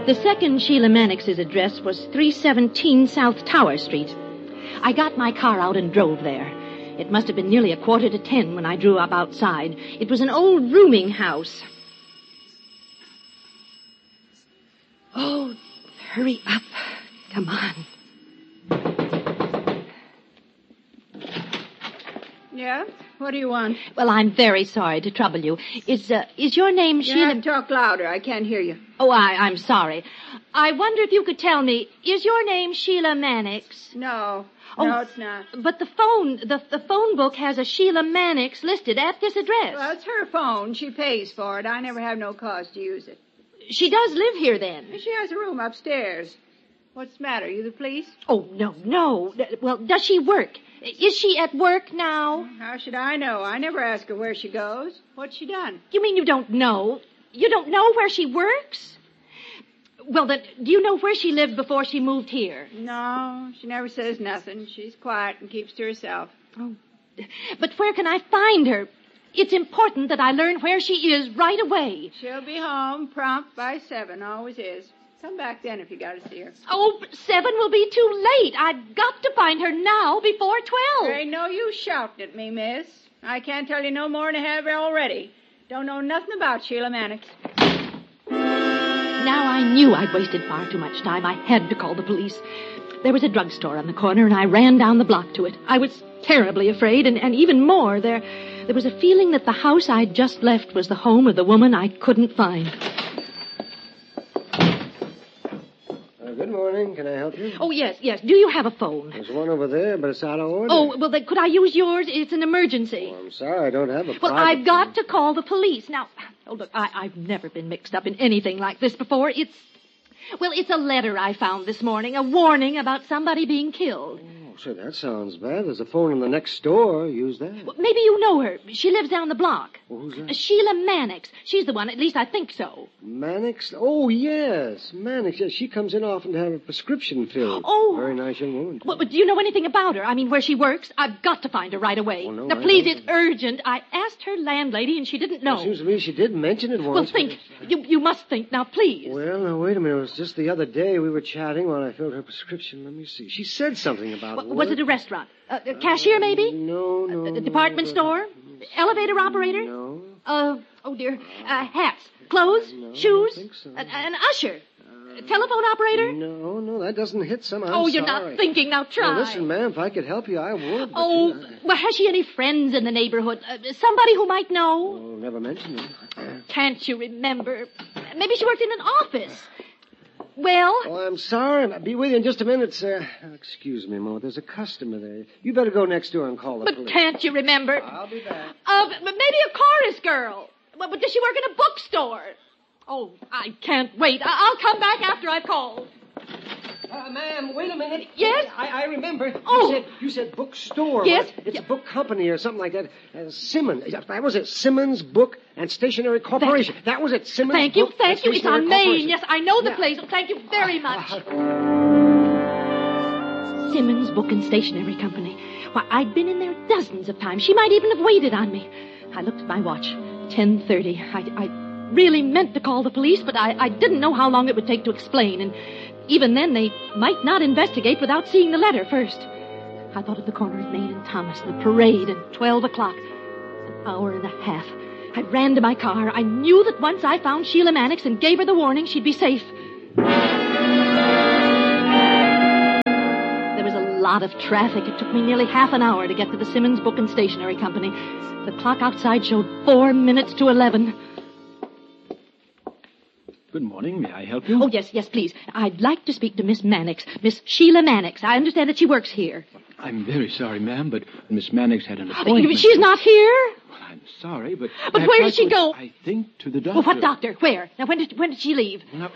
The second Sheila Mannix's address was 317 South Tower Street. I got my car out and drove there. It must have been nearly 9:45 when I drew up outside. It was an old rooming house. Oh, hurry up. Come on. Yeah? What do you want? Well, I'm very sorry to trouble you. Is your name You Sheila... have to talk louder. I can't hear you. Oh, I'm sorry. I wonder if you could tell me, is your name Sheila Mannix? No. Oh, No, it's not. But the phone book has a Sheila Mannix listed at this address. Well, it's her phone. She pays for it. I never have no cause to use it. She does live here, then? She has a room upstairs. What's the matter? You the police? Oh, no. Well, does she work? Is she at work now? How should I know? I never ask her where she goes. What's she done? You mean you don't know? You don't know where she works? Well, then, do you know where she lived before she moved here? No, she never says nothing. She's quiet and keeps to herself. Oh, but where can I find her? It's important that I learn where she is right away. She'll be home prompt by 7, always is. Come back then if you got to see her. Oh, 7 will be too late. I've got to find her now before 12. There ain't no use shouting at me, miss. I can't tell you no more than I have already. Don't know nothing about Sheila Mannix. Now I knew I'd wasted far too much time. I had to call the police. There was a drugstore on the corner, and I ran down the block to it. I was terribly afraid, and even more, there was a feeling that the house I'd just left was the home of the woman I couldn't find. Good morning. Can I help you? Oh, yes. Do you have a phone? There's one over there, but it's out of order. Oh, well, then could I use yours? It's an emergency. Oh, I'm sorry, I don't have a Well, private I've got phone. to call the police. Now, look, I've never been mixed up in anything like this before. It's a letter I found this morning, a warning about somebody being killed. Oh, sir, that sounds bad. There's a phone in the next store. Use that. Well, maybe you know her. She lives down the block. Well, who's that? Sheila Mannix. She's the one, at least I think so. Mannix? Oh, yes. Mannix. Yes, she comes in often to have a prescription filled. Oh. Very nice young woman. Well, but do you know anything about her? I mean, where she works? I've got to find her right away. Oh, no, now, I please, don't. it's urgent. I asked her landlady, and she didn't know. It seems to me she did mention it once. Well, think. You must think. Now, please. Well, now, wait a minute. It was just the other day we were chatting while I filled her prescription. Let me see. She said something about Was it a restaurant? A cashier, maybe? No. A department store? Elevator operator? No. Oh, dear. Hats, clothes, No, shoes? I don't think so. An usher? A telephone operator? No, that doesn't hit some. I'm You're sorry. not thinking. Now, try. Well, listen, ma'am, if I could help you, I would. But Well, has she any friends in the neighborhood? Somebody who might know? Oh, never mentioned it. Can't you remember? Maybe she worked in an office. Well? Oh, I'm sorry. I'll be with you in just a minute, sir. Excuse me a moment. There's a customer there. You better go next door and call the But police. can't you remember? I'll be back. Maybe a chorus girl. But does she work in a bookstore? Oh, I can't wait. I'll come back after I've called. Ma'am, wait a minute. Yes? I remember. Oh. You said bookstore. Yes? It's a book company or something like that. Simmons. That was it. Simmons Book and Stationery Corporation. That was it. Simmons Thank you. Book and It's Stationery on Main. Corporation. Yes, I know the Yeah. place. Thank you very much. Simmons Book and Stationery Company. Why, I'd been in there dozens of times. She might even have waited on me. I looked at my watch. 10:30. I really meant to call the police, but I didn't know how long it would take to explain, and even then they might not investigate without seeing the letter first. I thought of the corner of Main and Thomas, the parade, and 12 o'clock. An hour and a half. I ran to my car. I knew that once I found Sheila Mannix and gave her the warning, she'd be safe. There was a lot of traffic. It took me nearly half an hour to get to the Simmons Book and Stationery Company. The clock outside showed 4 minutes to 11. Good morning. May I help you? Oh, yes, please. I'd like to speak to Miss Mannix. Miss Sheila Mannix. I understand that she works here. I'm very sorry, ma'am, but Miss Mannix had an appointment. She's not here? Well, I'm sorry, but... But where did she go? I think to the doctor. Well, what doctor? Where? Now, when did she leave? Well, now,